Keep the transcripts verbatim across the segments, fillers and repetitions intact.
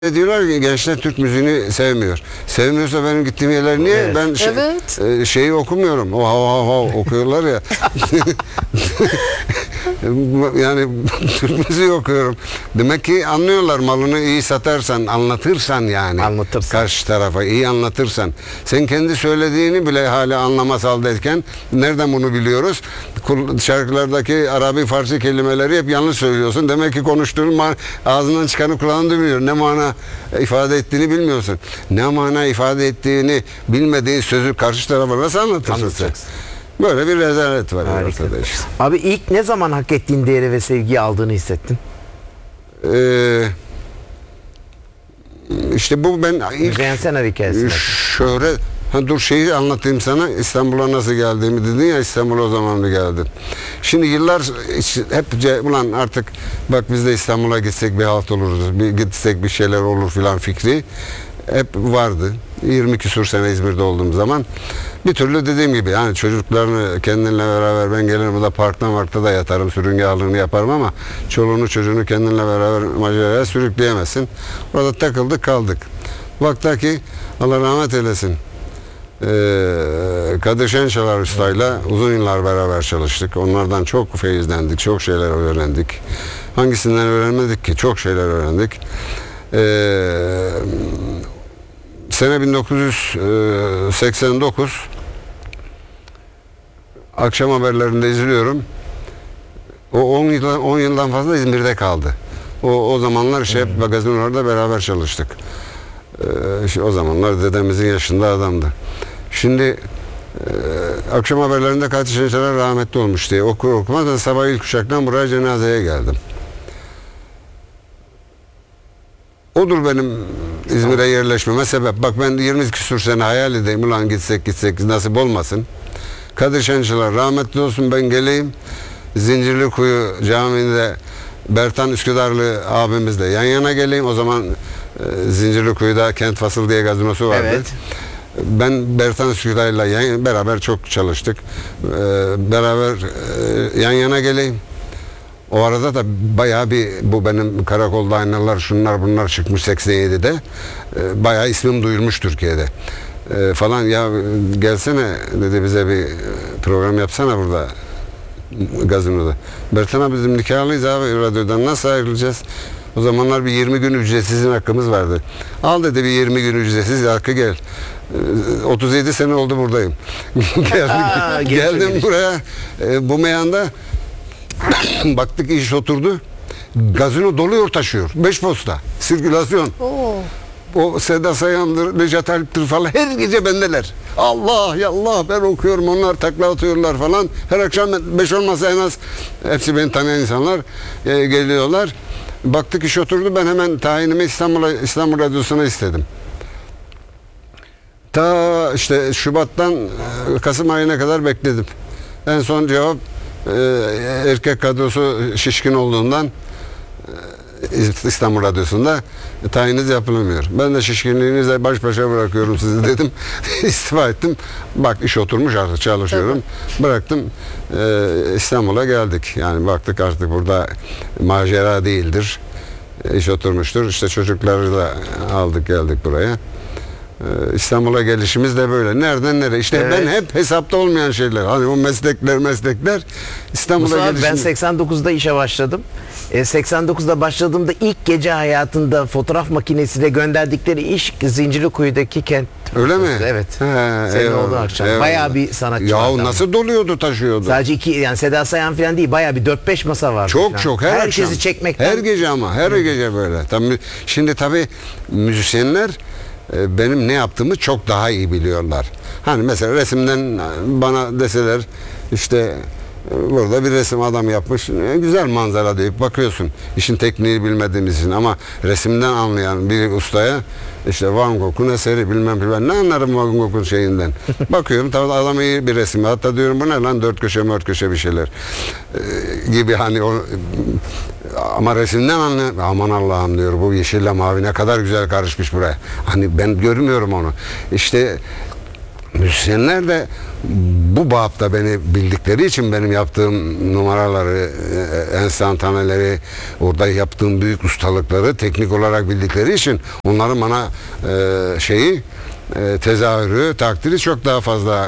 Diyorlar ki gençler Türk müziğini sevmiyor. Sevmiyorsa benim gittiğim yerler niye? Evet. Ben şey, Evet. e, şeyi okumuyorum. O ha ha ha okuyorlar ya. Yani Türk müziği okuyorum. Demek ki anlıyorlar, malını iyi satarsan, anlatırsan yani. Anlatırsan. Karşı tarafa iyi anlatırsan. Sen kendi söylediğini bile hala anlamaz haldeyken nereden bunu biliyoruz? Şarkılardaki Arabi, Farsi kelimeleri hep yanlış söylüyorsun. Demek ki konuştuğun man- ağzından çıkanı kulağın duymuyor. Ne mana ifade ettiğini bilmiyorsun. Ne mana ifade ettiğini bilmediğin sözü karşı tarafa nasıl anlatırsın sen? Böyle bir rezalet var ortada işte. Abi ilk ne zaman hak ettiğin değeri ve sevgiyi aldığını hissettin? Ee, işte bu ben ilk Müzeyyen Senar hikayesi. şöhret. Ha dur şeyi anlatayım sana. İstanbul'a nasıl geldiğimi dedin ya, İstanbul'a o zaman mı geldin? Şimdi yıllar hep ulan artık bak biz de İstanbul'a gitsek bir halt oluruz. Bir gitsek bir şeyler olur filan fikri hep vardı. yirmi küsur sene İzmir'de olduğum zaman bir türlü dediğim gibi yani çocuklarını kendinle beraber ben gelirim burada parkta markta da yatarım, sürüngehalığını yaparım ama çoluğunu çocuğunu kendinle beraber maceraya sürükleyemezsin. Orada takıldık kaldık. Vaktaki Allah rahmet eylesin Ee, Kadir Şençalar Usta'yla uzun yıllar beraber çalıştık. Onlardan çok feyizlendik, çok şeyler öğrendik. Hangisinden öğrenmedik ki? Çok şeyler öğrendik. Ee, sene bin dokuz yüz seksen dokuz akşam haberlerinde izliyorum. O on yıldan, on yıldan fazla İzmir'de kaldı. O, o zamanlar işte hep magazinolarda beraber çalıştık. Ee, işte o zamanlar dedemizin yaşında adamdı. Şimdi e, akşam haberlerinde Kadir Şençalar rahmetli olmuş diye okur okumaz ben sabah ilk uçaktan buraya cenazeye geldim. Odur benim İzmir'e yerleşmeme sebep. Bak ben yirmi küsur sene hayal edeyim ulan gitsek gitsek nasip olmasın. Kadir Şençalar rahmetli olsun ben geleyim. Zincirlikuyu Camii'nde Bertan Üsküdarlı abimizle yan yana geleyim. O zaman e, Zincirlikuyu'da Kent Fasıl diye gazinosu vardı. Evet. Ben Bertan Üsküdar'la yan, beraber çok çalıştık. Ee, beraber e, yan yana geleyim. O arada da bayağı bir bu benim karakolda aynalar şunlar bunlar çıkmış seksen yedide. Ee, bayağı ismim duyulmuş Türkiye'de. Ee, falan ya gelsene dedi bize bir program yapsana burada gazinoda. Bertan abi bizim nikahlıyız abi radyodan nasıl ayrılacağız? O zamanlar bir yirmi gün ücretsizin hakkımız vardı. Al dedi bir yirmi gün ücretsiz hakkı gel. otuz yedi sene oldu buradayım. geldim, geldim buraya e, bu meyanda baktık iş oturdu. Gazino doluyor taşıyor. Beş posta. Sirkülasyon. Oo. O Seda Sayan'dır, Necat Alp'tir falan her gece bendeler. Allah ya Allah ben okuyorum onlar takla atıyorlar falan. Her akşam beş olmasa en az hepsi beni tanıyan insanlar e, geliyorlar. Baktık iş oturdu ben hemen tayinimi İstanbul'a İstanbul Radyosu'na istedim. Ta işte Şubat'tan Kasım ayına kadar bekledim. En son cevap e, erkek kadrosu şişkin olduğundan e, İstanbul Radyosu'nda e, tayiniz yapılamıyor. Ben de şişkinliğinizle baş başa bırakıyorum sizi dedim. İstifa ettim. Bak iş oturmuş artık çalışıyorum. Evet. Bıraktım. E, İstanbul'a geldik. Yani baktık artık burada macera değildir. E, iş oturmuştur. İşte çocukları da aldık geldik buraya. İstanbul'a gelişimiz de böyle. Nereden nereye? İşte evet. Ben hep hesapta olmayan şeyler. Hani o meslekler meslekler İstanbul'a gelişimiz. Ben seksen dokuzda işe başladım. E, seksen dokuzda başladığımda ilk gece hayatında fotoğraf makinesiyle gönderdikleri iş Zincirlikuyu'daki kent. Öyle mi? Evet. He, Senin olduğun akşam. Eyvallah. Bayağı bir sanatçı. Ya nasıl doluyordu taşıyordu. Sadece iki yani Seda Sayan falan değil. Bayağı bir dört beş masa vardı. Çok falan. çok. Her Herkesi akşam. çekmekten. Her gece ama. Her Hı. gece böyle. Tabii, şimdi tabii müzisyenler benim ne yaptığımı çok daha iyi biliyorlar. Hani mesela resimden bana deseler işte burada bir resim adam yapmış güzel manzara deyip bakıyorsun işin tekniğini bilmediğimiz için ama resimden anlayan bir ustaya işte Van Gogh'un eseri bilmem bilmem ne anlarım Van Gogh'un şeyinden bakıyorum tabii adam iyi bir resim hatta diyorum bu ne lan dört köşe mört köşe bir şeyler ee, gibi hani o ama resimden anlıyor. Aman Allah'ım diyor bu yeşille mavi ne kadar güzel karışmış buraya. Hani ben görmüyorum onu. İşte müzisyenler de bu bapta beni bildikleri için benim yaptığım numaraları, e, enstantaneleri, orada yaptığım büyük ustalıkları teknik olarak bildikleri için onların bana e, şeyi e, tezahürü, takdiri çok daha fazla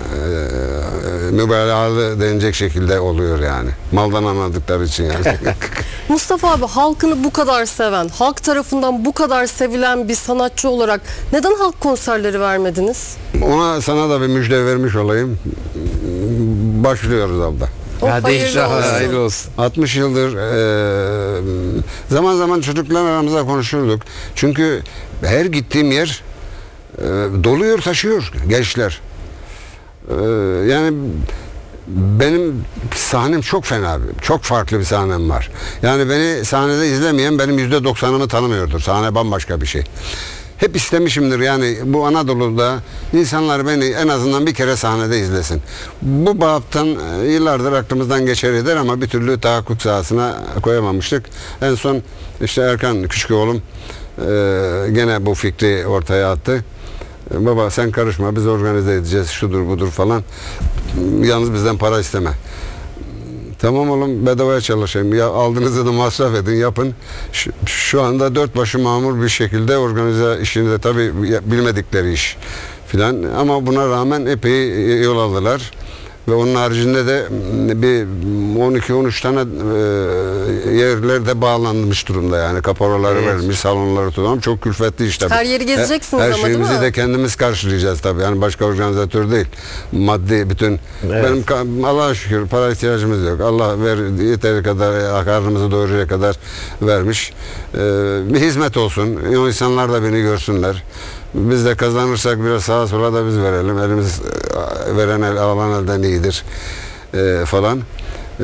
e, mübalağalı denecek şekilde oluyor yani. Maldan anladıkları için yani. Mustafa abi, halkını bu kadar seven, halk tarafından bu kadar sevilen bir sanatçı olarak neden halk konserleri vermediniz? Ona sana da bir müjde vermiş olayım. Başlıyoruz abla. Oh, Hadi hayırlı inşallah olsun. hayırlı olsun. altmış yıldır e, zaman zaman çocuklar aramızda konuşurduk. Çünkü her gittiğim yer e, doluyor taşıyor gençler. E, yani benim sahnem çok fena, çok farklı bir sahnem var. Yani beni sahnede izlemeyen benim yüzde doksanımı tanımıyordur. Sahne bambaşka bir şey. Hep istemişimdir yani bu Anadolu'da insanlar beni en azından bir kere sahnede izlesin. Bu baptan yıllardır aklımızdan geçer eder ama bir türlü tahakkuk sahasına koyamamıştık. En son işte Erkan küçük oğlum e, gene bu fikri ortaya attı. Baba sen karışma, biz organize edeceğiz, şudur budur falan. Yalnız bizden para isteme. Tamam oğlum, bedavaya çalışayım. Ya aldığınızı da masraf edin, yapın. Şu, şu anda dört başı mamur bir şekilde organize işini de tabii bilmedikleri iş filan. Ama buna rağmen epey yol aldılar. Ve onun haricinde de bir on iki on üç tane e, yerlerde bağlanmış durumda yani. Kaporaları Evet. verilmiş, salonları tutalım. Çok külfetli iş tabii. Her yeri gezeceksiniz her, her ama değil şeyimizi mi? de kendimiz karşılayacağız tabii. Yani başka organizatör değil. Maddi bütün. Evet. Benim ka- Allah'a şükür para ihtiyacımız yok. Allah ver yeteri kadar, karnımızı doyuracak kadar vermiş. Ee, bir hizmet olsun. O insanlar da beni görsünler. Biz de kazanırsak biraz sağa sola da biz verelim. Elimiz e, veren el alan elden iyidir e, falan. E,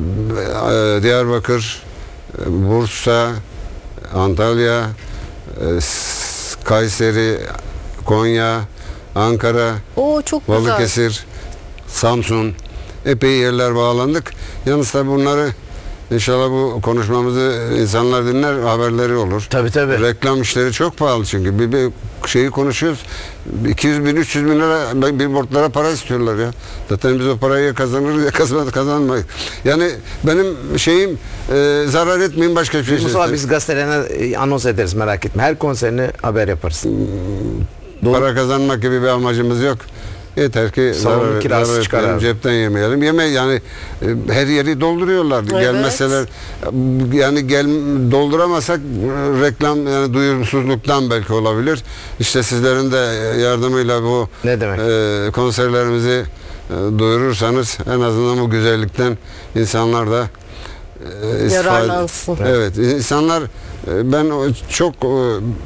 e, Diyarbakır, e, Bursa, Antalya, e, S- Kayseri, Konya, Ankara, Oo, çok güzel. Balıkesir, Samsun, epey yerler bağlandık. Yalnız tabii bunları inşallah bu konuşmamızı insanlar dinler, haberleri olur. Tabii tabii. Reklam işleri çok pahalı çünkü. Bir, bir şeyi konuşuyoruz. iki yüz bin, üç yüz bin lira billboardlara para istiyorlar ya. Zaten biz o parayı ya kazanırız ya kazanmayız. kazanmayız. Yani benim şeyim e, zarar etmeyin, başka bir şey Mustafa isterim. biz gazetelerine e, anons ederiz, merak etme. Her konserini haber yaparız. Doğru. Para kazanmak gibi bir amacımız yok. Yeter ki Salonun zarar, kirası zarar çıkar etmeyelim, abi. cepten yemeyelim. Yeme yani e, her yeri dolduruyorlar. Evet. Gelmeseler yani gel dolduramasak e, reklam yani duyumsuzluktan belki olabilir. İşte sizlerin de yardımıyla bu Ne demek? e, konserlerimizi e, duyurursanız en azından bu güzellikten insanlar da e, istifade- Yararlansın. Evet, insanlar e, ben o- çok e,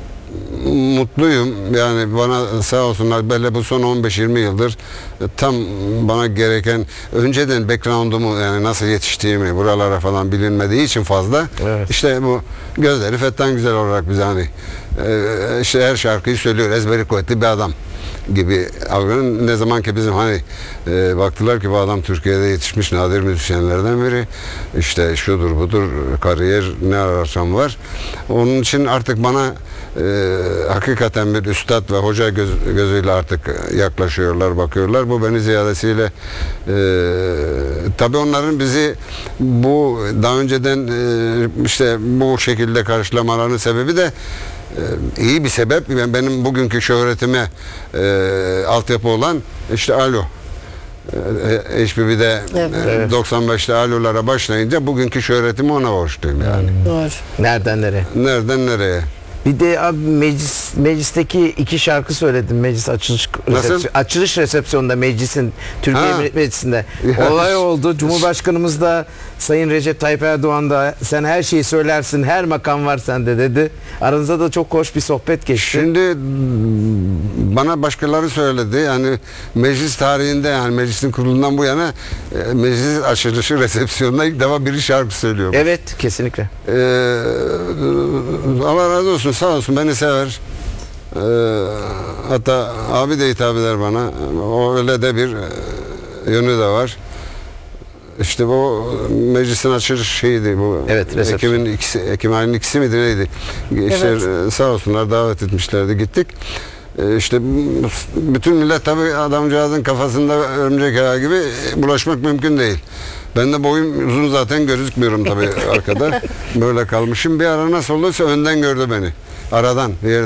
mutluyum. Yani bana sağ olsunlar böyle bu son on beş yirmi yıldır e, tam bana gereken önceden background'umu yani nasıl yetiştiğimi buralara falan bilinmediği için fazla Evet. işte bu gözleri fetten güzel olarak bize hani e, işte her şarkıyı söylüyor, ezberi kuvvetli bir adam gibi algının. Ne zaman ki bizim hani e, baktılar ki bu adam Türkiye'de yetişmiş nadir müzisyenlerden biri, işte şudur budur kariyer ne ararsam var. Onun için artık bana e, hakikaten bir üstad ve hoca göz, gözüyle artık yaklaşıyorlar, bakıyorlar. Bu beni ziyadesiyle e, tabii onların bizi bu daha önceden e, işte bu şekilde karşılamalarının sebebi de Ee, iyi bir sebep. Ben benim bugünkü şöhretime e, altyapı olan işte Alo. E, H B B'de Evet. e, Evet. doksan beşte Alo'lara başlayınca bugünkü şöhretimi ona borçluyum yani. Doğru. Nereden nereye? Nereden nereye? Bir de abi meclis meclisteki iki şarkı söyledim. Meclis açılış Nasıl? resepsiyon, açılış resepsiyonunda meclisin Türkiye Ha. Meclisi'nde Ya. olay oldu. Cumhurbaşkanımız da Sayın Recep Tayyip Erdoğan da sen her şeyi söylersin, her makam var sende dedi. Aranızda da çok hoş bir sohbet geçti. Şimdi bana başkaları söyledi. Yani meclis tarihinde yani meclisin kurulundan bu yana e, meclis açılışı resepsiyonunda ilk defa biri şarkı söylüyor. Evet, kesinlikle. Ee, Allah razı olsun, sağ olsun, beni sever. Ee, hatta abi de hitap eder bana. O öyle de bir e, yönü de var. İşte bu meclisin açılış şeydi bu. Evet, resepsiyon. Ekim'in ikisi, Ekim ayının ikisi miydi neydi? İşte Evet. e, sağ olsunlar davet etmişlerdi, gittik. E, işte bütün millet tabii adamcağızın kafasında örümcek ağı gibi bulaşmak mümkün değil. Ben de boyum uzun zaten gözükmüyorum tabii arkada. Böyle kalmışım. Bir ara nasıl olduysa önden gördü beni. Aradan bir yerden.